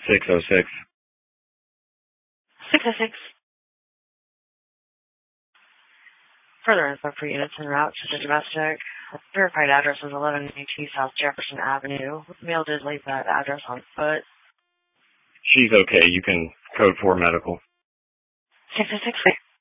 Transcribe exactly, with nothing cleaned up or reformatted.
six oh six. six oh six. Further info for units en route to the domestic. Verified address is eleven eighty South Jefferson Avenue. Mail did leave that address on foot. She's okay. You can code for medical. six oh six.